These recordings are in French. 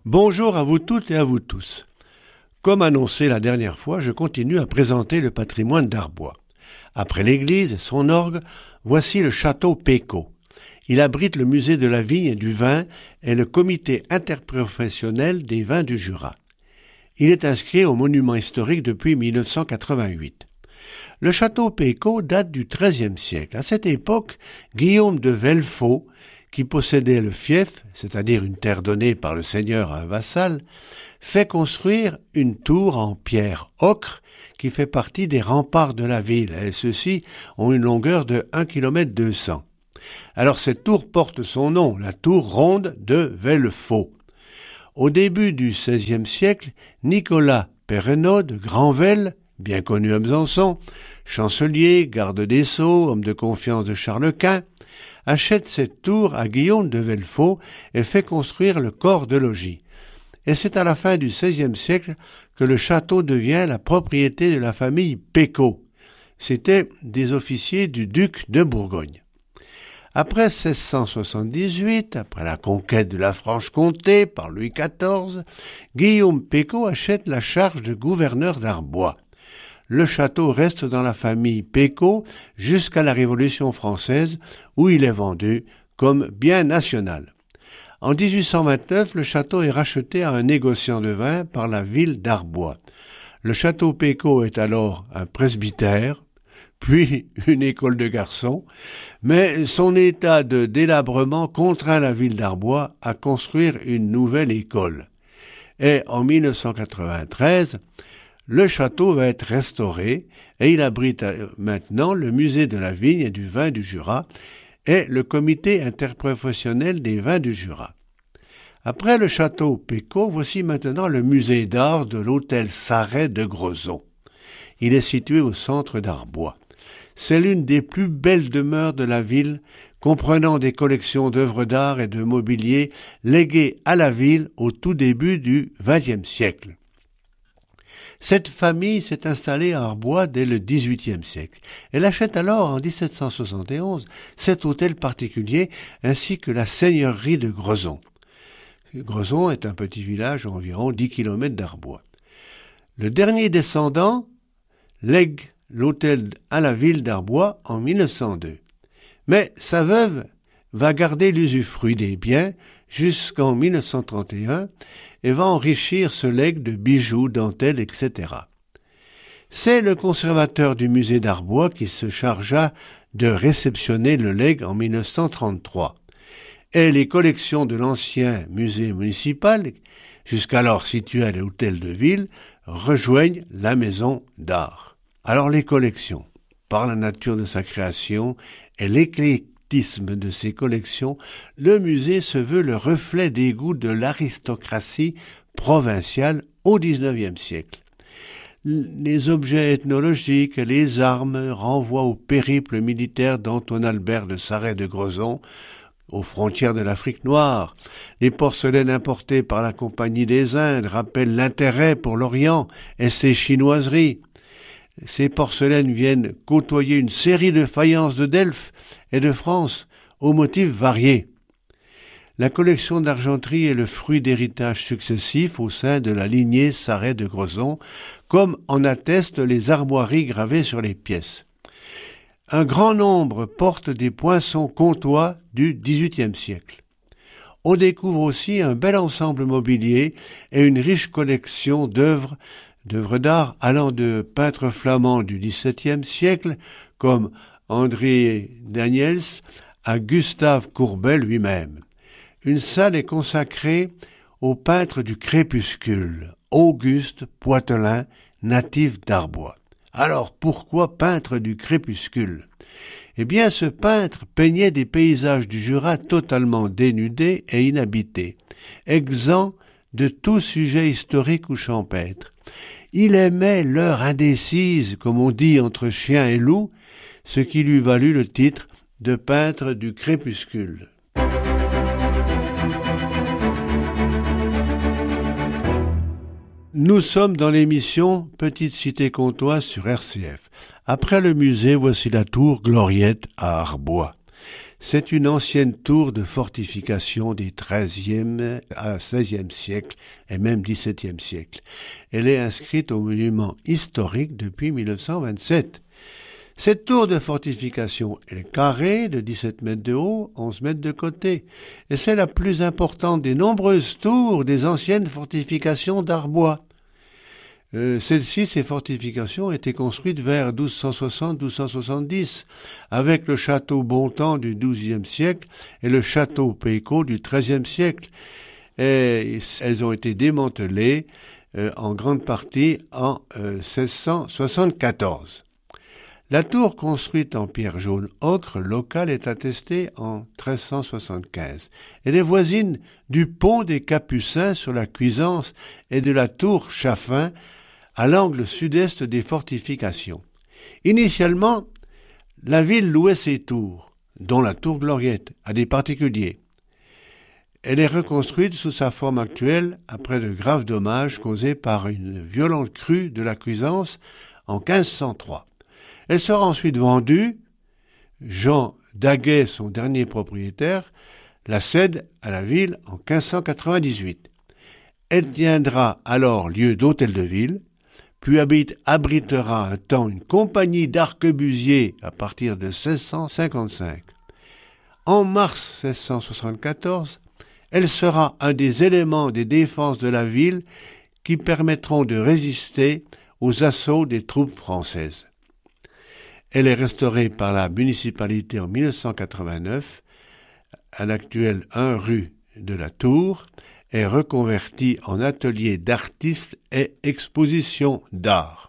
Bonjour à vous toutes et à vous tous. Comme annoncé la dernière fois, je continue à présenter le patrimoine d'Arbois. Après l'église et son orgue, voici le château Pécaud. Il abrite le musée de la vigne et du vin et le comité interprofessionnel des vins du Jura. Il est inscrit au monument historique depuis 1988. Le château Pécaud date du XIIIe siècle. À cette époque, Guillaume de Velfaux, qui possédait le fief, c'est-à-dire une terre donnée par le seigneur à un vassal, fait construire une tour en pierre ocre qui fait partie des remparts de la ville, et ceux-ci ont une longueur de 1,2 km. Alors cette tour porte son nom, la tour ronde de Velfaux. Au début du XVIe siècle, Nicolas Perrenot de Granvelle, bien connu à Besançon, chancelier, garde des Sceaux, homme de confiance de Charles Quint, achète cette tour à Guillaume de Velfaux et fait construire le corps de logis. Et c'est à la fin du XVIe siècle que le château devient la propriété de la famille Pécaud. C'étaient des officiers du duc de Bourgogne. Après 1678, après la conquête de la Franche-Comté par Louis XIV, Guillaume Pécaud achète la charge de gouverneur d'Arbois. Le château reste dans la famille Pécaud jusqu'à la Révolution française où il est vendu comme bien national. En 1829, le château est racheté à un négociant de vin par la ville d'Arbois. Le château Pécaud est alors un presbytère, puis une école de garçons, mais son état de délabrement contraint la ville d'Arbois à construire une nouvelle école. Et en 1993, le château va être restauré et il abrite maintenant le musée de la vigne et du vin du Jura et le comité interprofessionnel des vins du Jura. Après le château Pécaud, voici maintenant le musée d'art de l'hôtel Sarret de Grezon. Il est situé au centre d'Arbois. C'est l'une des plus belles demeures de la ville, comprenant des collections d'œuvres d'art et de mobilier léguées à la ville au tout début du XXe siècle. Cette famille s'est installée à Arbois dès le XVIIIe siècle. Elle achète alors, en 1771, cet hôtel particulier ainsi que la seigneurie de Grezon. Grezon est un petit village à environ 10 km d'Arbois. Le dernier descendant lègue l'hôtel à la ville d'Arbois en 1902. Mais sa veuve va garder l'usufruit des biens jusqu'en 1931 et va enrichir ce legs de bijoux, dentelles, etc. C'est le conservateur du musée d'Arbois qui se chargea de réceptionner le legs en 1933. Et les collections de l'ancien musée municipal, jusqu'alors situé à l'hôtel de ville, rejoignent la maison d'art. Alors les collections, par la nature de sa création et l'éclectisme de ses collections, le musée se veut le reflet des goûts de l'aristocratie provinciale au XIXe siècle. Les objets ethnologiques et les armes renvoient au périple militaire d'Antoine-Albert de Sarret de Grezon, aux frontières de l'Afrique noire. Les porcelaines importées par la Compagnie des Indes rappellent l'intérêt pour l'Orient et ses chinoiseries. Ces porcelaines viennent côtoyer une série de faïences de Delphes et de France, aux motifs variés. La collection d'argenterie est le fruit d'héritages successifs au sein de la lignée Sarret de Grezon, comme en attestent les armoiries gravées sur les pièces. Un grand nombre portent des poinçons comtois du XVIIIe siècle. On découvre aussi un bel ensemble mobilier et une riche collection d'œuvres d'art allant de peintres flamands du XVIIe siècle comme André Daniels à Gustave Courbet lui-même. Une salle est consacrée au peintre du crépuscule, Auguste Poitelin, natif d'Arbois. Alors pourquoi peintre du crépuscule ? Eh bien, ce peintre peignait des paysages du Jura totalement dénudés et inhabités, exempts de tout sujet historique ou champêtre. Il aimait l'heure indécise, comme on dit entre chien et loup, ce qui lui valut le titre de peintre du crépuscule. Nous sommes dans l'émission Petite Cité Comtoise sur RCF. Après le musée, voici la tour Gloriette à Arbois. C'est une ancienne tour de fortification des XIIIe à XVIe siècle et même XVIIe siècle. Elle est inscrite au monument historique depuis 1927. Cette tour de fortification est carrée de 17 mètres de haut, 11 mètres de côté, et c'est la plus importante des nombreuses tours des anciennes fortifications d'Arbois. Ces fortifications étaient construites vers 1260-1270, avec le château Bontemps du XIIe siècle et le château Pécaud du XIIIe siècle. Et elles ont été démantelées en grande partie en 1674. La tour construite en pierre jaune ocre locale est attestée en 1375. Elle est voisine du pont des Capucins sur la Cuisance et de la tour Chaffin à l'angle sud-est des fortifications. Initialement, la ville louait ses tours, dont la tour Gloriette, à des particuliers. Elle est reconstruite sous sa forme actuelle après de graves dommages causés par une violente crue de la Cuisance en 1503. Elle sera ensuite vendue. Jean Daguet, son dernier propriétaire, la cède à la ville en 1598. Elle tiendra alors lieu d'hôtel de ville, puis abritera un temps une compagnie d'arquebusiers à partir de 1655. En mars 1674, elle sera un des éléments des défenses de la ville qui permettront de résister aux assauts des troupes françaises. Elle est restaurée par la municipalité en 1989, à l'actuelle 1 rue de la Tour, est reconvertie en atelier d'artistes et exposition d'art.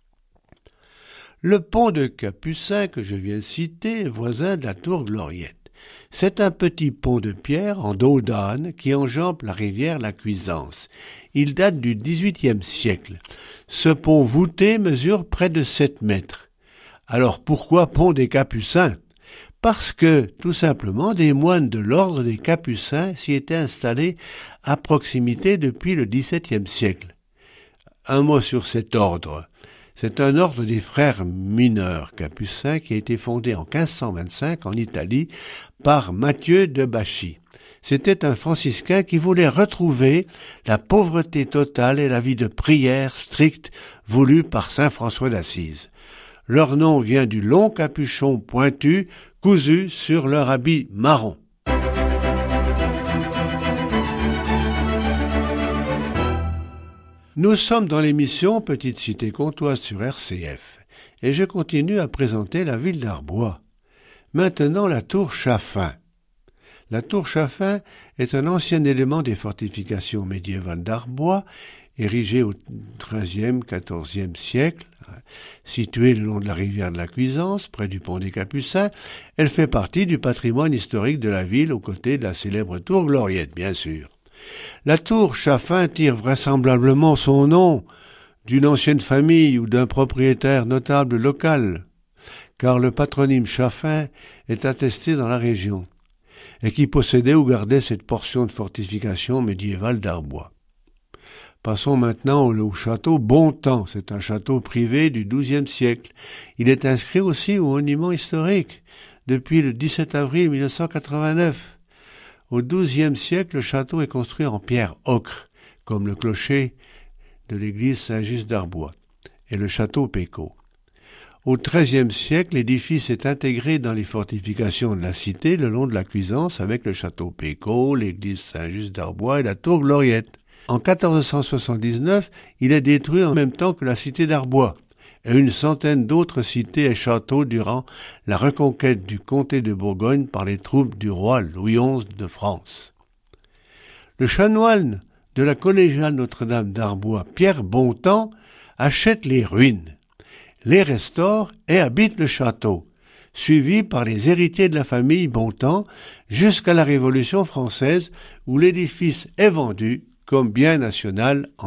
Le pont de Capucin que je viens de citer est voisin de la tour Gloriette. C'est un petit pont de pierre en dos d'âne qui enjambe la rivière la Cuisance. Il date du XVIIIe siècle. Ce pont voûté mesure près de 7 mètres. Alors pourquoi pont des Capucins ? Parce que, tout simplement, des moines de l'ordre des Capucins s'y étaient installés à proximité depuis le XVIIe siècle. Un mot sur cet ordre. C'est un ordre des frères mineurs capucins qui a été fondé en 1525 en Italie par Mathieu de Bachy. C'était un franciscain qui voulait retrouver la pauvreté totale et la vie de prière stricte voulue par saint François d'Assise. Leur nom vient du long capuchon pointu cousu sur leur habit marron. Nous sommes dans l'émission Petite Cité Comtoise sur RCF et je continue à présenter la ville d'Arbois. Maintenant la tour Chaffin. La tour Chaffin est un ancien élément des fortifications médiévales d'Arbois, érigée au XIIIe, XIVe siècle, située le long de la rivière de la Cuisance, près du pont des Capucins. Elle fait partie du patrimoine historique de la ville, aux côtés de la célèbre tour Gloriette, bien sûr. La tour Chaffin tire vraisemblablement son nom d'une ancienne famille ou d'un propriétaire notable local, car le patronyme Chaffin est attesté dans la région, et qui possédait ou gardait cette portion de fortification médiévale d'Arbois. Passons maintenant au château Bontemps. C'est un château privé du XIIe siècle. Il est inscrit aussi au monument historique depuis le 17 avril 1989. Au XIIe siècle, le château est construit en pierre ocre, comme le clocher de l'église Saint-Just d'Arbois et le château Pécaud. Au XIIIe siècle, l'édifice est intégré dans les fortifications de la cité le long de la Cuisance avec le château Pécaud, l'église Saint-Just d'Arbois et la tour Gloriette. En 1479, il est détruit en même temps que la cité d'Arbois et une centaine d'autres cités et châteaux durant la reconquête du comté de Bourgogne par les troupes du roi Louis XI de France. Le chanoine de la collégiale Notre-Dame d'Arbois, Pierre Bontemps, achète les ruines, les restaure et habite le château, suivi par les héritiers de la famille Bontemps jusqu'à la Révolution française où l'édifice est vendu comme bien national en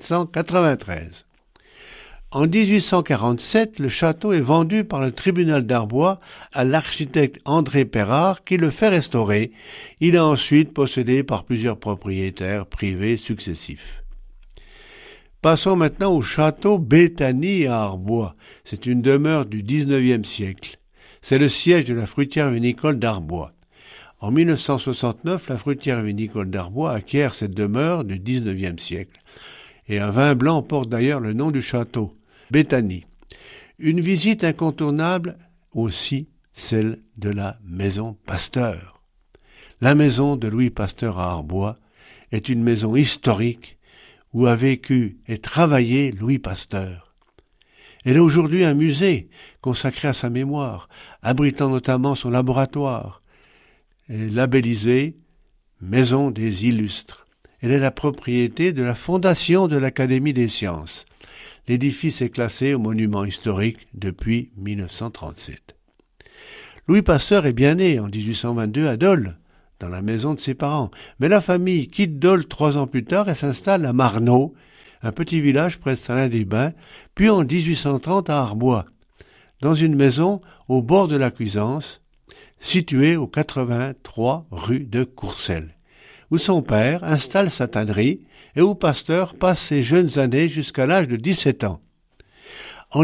1793. En 1847, le château est vendu par le tribunal d'Arbois à l'architecte André Perrard qui le fait restaurer. Il est ensuite possédé par plusieurs propriétaires privés successifs. Passons maintenant au château Béthanie à Arbois. C'est une demeure du XIXe siècle. C'est le siège de la fruitière vinicole d'Arbois. En 1969, la fruitière vinicole d'Arbois acquiert cette demeure du XIXe siècle. Et un vin blanc porte d'ailleurs le nom du château, Béthanie. Une visite incontournable aussi, celle de la maison Pasteur. La maison de Louis Pasteur à Arbois est une maison historique où a vécu et travaillé Louis Pasteur. Elle est aujourd'hui un musée consacré à sa mémoire, abritant notamment son laboratoire, et labellisé Maison des Illustres. Elle est la propriété de la fondation de l'Académie des sciences. L'édifice est classé au monument historique depuis 1937. Louis Pasteur est bien né en 1822 à Dole, dans la maison de ses parents. Mais la famille quitte Dole 3 ans plus tard et s'installe à Marnot, un petit village près de Salins-des-Bains, puis en 1830 à Arbois, dans une maison au bord de la Cuisance, située au 83 rue de Courcelles, où son père installe sa tannerie et où Pasteur passe ses jeunes années jusqu'à l'âge de 17 ans. En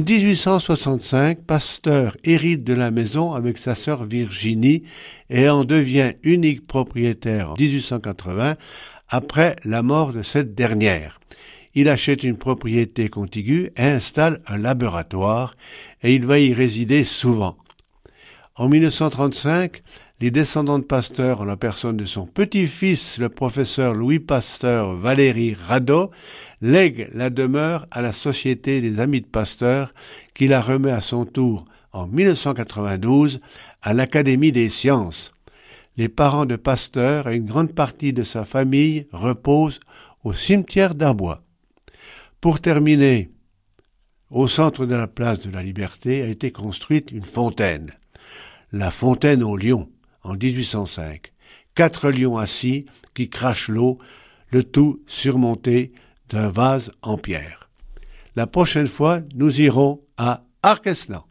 1865, Pasteur hérite de la maison avec sa sœur Virginie et en devient unique propriétaire en 1880 après la mort de cette dernière. Il achète une propriété contiguë et installe un laboratoire et il va y résider souvent. En 1935, les descendants de Pasteur, en la personne de son petit-fils, le professeur Louis Pasteur Valéry Radot, lèguent la demeure à la Société des Amis de Pasteur, qui la remet à son tour en 1992 à l'Académie des sciences. Les parents de Pasteur et une grande partie de sa famille reposent au cimetière d'Arbois. Pour terminer, au centre de la place de la Liberté a été construite une fontaine. La fontaine aux lions, en 1805. 4 lions assis qui crachent l'eau, le tout surmonté d'un vase en pierre. La prochaine fois, nous irons à Arquesnan.